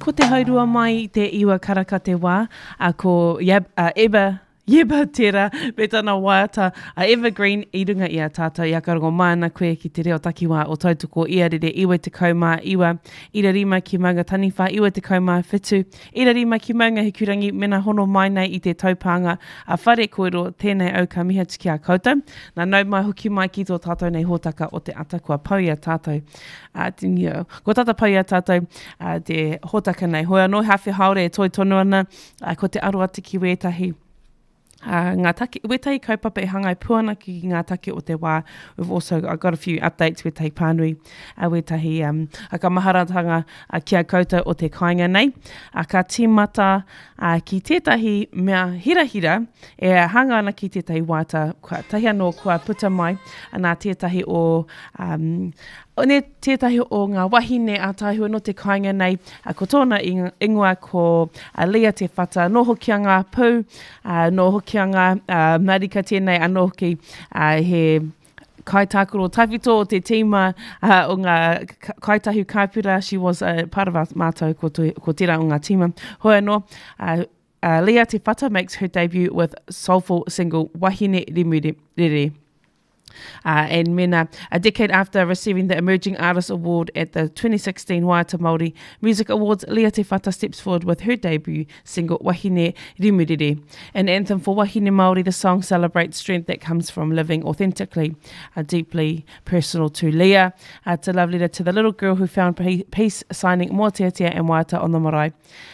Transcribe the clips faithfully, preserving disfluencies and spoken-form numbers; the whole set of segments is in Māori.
ko te haurua mai i te iwa karaka te wā, a ko yab, uh, eba, Yeba tera, me tana waiata a evergreen i runga i a tātou i a karongo mana koe ki te reo takiwā o tautoko ia rere iwa te kaumā iwa, ira rima ki maunga taniwha, iwa te kaumā whitu, ira rima ki maunga he kurangi mena hono mai nei i te taupanga a whare koero tēnei au ka miha tiki a koutou. Nā nau mai hoki mai ki tō tātou nei hōtaka o te ata kua pau i a tātou. Uh, tinio, ko tata pau i a tātou uh, te hōtaka nei. Hoi anō hawhi haore e toi tonu ana, uh, ko te aroa tiki wētahi. Uh, ngā take, wetahi kaupapa e hangai puana ki ngā take o te wā. We've also I've got a few updates with Te Pānui, uh, wetahi um, a ka maharatanga uh, kia koutou o te kāinga nei. Uh, ka tīmata uh, ki tētahi mea hirahira e hanga ana ki tētahi wāta, kua tahi anō kua puta mai, nā tētahi o um, O ne tētahi o ngā wahine a tāhua no te kāinga nei, a ko tōna ingoa ko a Lea te whata, no hoki a ngā pū, uh, no hoki a ngā uh, marika tēnei, a no hoki uh, he kaitākuro tawhito o te tīma uh, o ngā kaitahu kaipura. She was a uh, part of our mātou ko, tu, ko tērā o ngā tīma. Hoi anō, uh, uh, Lea te whata makes her debut with soulful single Wahine Rimu Rere. Uh, and mena, a decade after receiving the Emerging Artist Award at the twenty sixteen Waiata Māori Music Awards, Lea Te Whata steps forward with her debut single Wahine Rimurere. An anthem for Wahine Māori, the song celebrates strength that comes from living authentically, uh, deeply personal to Lea. Uh, it's a love letter to the little girl who found peace signing Moatiatia and Waiata on the marae.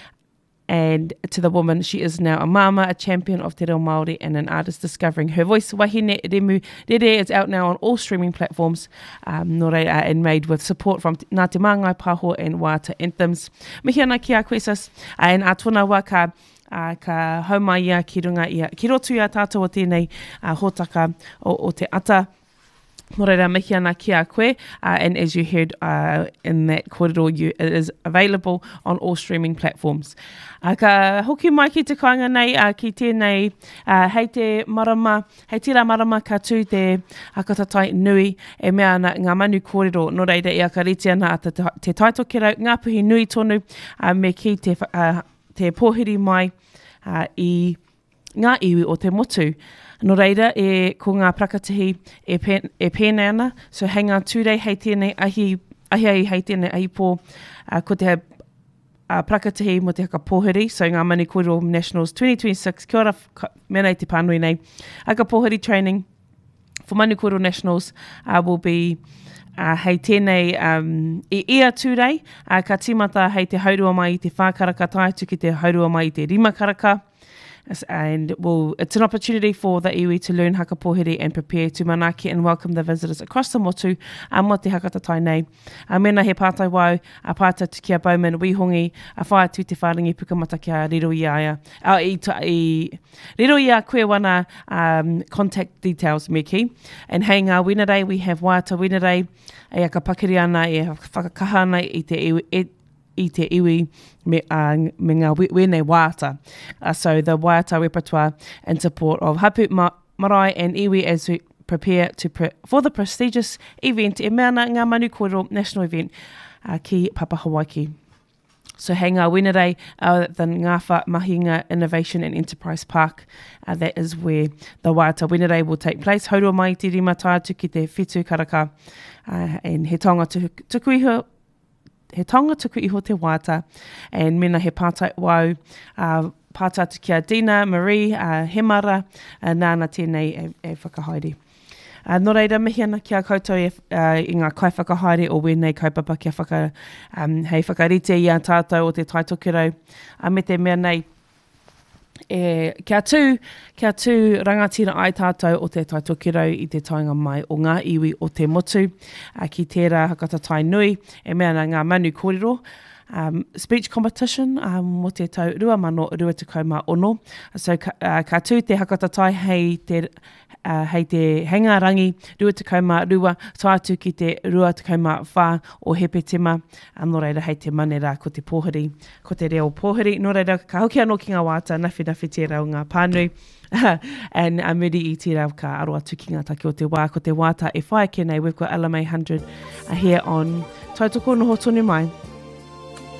And to the woman, she is now a mama, a champion of te reo Māori, and an artist discovering her voice. Wahine Rimu Rere is out now on all streaming platforms, um, no rei, uh, and made with support from Ngā Te Māngai Pāho and Waiata Anthems. Mihi ana ki a koe sas, uh, and a tōna wā ka, uh, ka haumai ia ki runga ia, ki rotu ia tātou o tēnei uh, hōtaka o, o te ata. Nō reira mihi ana ki a koe, uh, and as you heard uh, in that kōrero, you, it is available on all streaming platforms. Uh, ka hoki mai ki te kāinga nei, uh, ki tēnei, uh, hei te marama, hei tira marama ka tū te hakatatai nui, e mea ana ngā manu kōrero, nō reira i a ka riti ana te, te taitokera, ngā puhi nui tonu, uh, me ki te, uh, te pōhiri mai uh, i ngā iwi o te motu. Nō reira, e, ko ngā prakatihi e, pen, e pēnei ana, so hei ngā tūrei hei tēnei ahi, ahi ahi hei tēnei ahi pō, uh, ko te uh, prakatihi mo te haka pōhiri, so ngā mani kōrero Nationals twenty twenty-six, kia ora mena i te pānui nei. Haka pōhiri training for mani kōrero Nationals uh, will be uh, hei tēnei um, e ia tūrei, uh, ka tīmata hei te haurua mai i te whākaraka tāitu ki te haurua mai i te rima karaka. And well, it's an opportunity for the iwi to learn haka pōhiri and prepare to manaki and welcome the visitors across the motu a mo te hakatatai nei. A mena he pātai wau, a pātai tuki a Bowman, Wihongi, a whaia tū te whārangi pukamata kia riro i aia. Uh, i, i, riro i a koe wana um, contact details me ki. And hei ngā winarei, we have Waiata winarei, e aka pakiri ana, e whakakaha ana i te iwi, e, i te iwi me, uh, me ngā wene wāta. Uh, so the wāta repertoire in support of Hapu Ma- Marae and iwi as we prepare to pre- for the prestigious event e mea ana ngā manu kōrero national event uh, ki Papahawaiki. So hei ngā winarei uh, the Ngāwha Mahinga Innovation and Enterprise Park. Uh, that is where the wāta winarei will take place. Haurua mai te rima tātu ki te whitu karaka uh, and he tonga tuku iho he tonga tuku iho te wāta, and mena he pātai wau, uh, pātatu kia Dina, Marie, uh, Hemara, uh, nāna tēnei e, e whakahaere. Uh, nō reira, mihi ana kia koutou e, uh, i ngā kai whakahaere o wēnei kaupapa kia whaka, um, hei whakarite i a tātou o te taitokero, uh, me te mea nei, E, kia tū, kia tū rangatira ai tātou o te taitokero i te tainga mai o ngā iwi o te motu, uh, ki tērā hakatatai nui, e mea na ngā manu kōrero, um, speech competition, um, mo te tau rua mano rua te kauma ono. So ka, uh, ka tū te hakatatai hei te, uh, hei te henga rangi, rua te kauma rua, tātu ki te rua te kauma whā o hepe tema, um, nō reira hei te manera ko te pōhiri, ko te reo pōhiri, nō reira ka hoki anō ki ngā wāta, nawhi nawhi tērā o ngā pānui, and a muri i tērā ka aroa tuki ngā taki o te wā, ko te wāta e whae kenei, we've got L M A one hundred uh, here on Tautoko Noho Tonu Mai.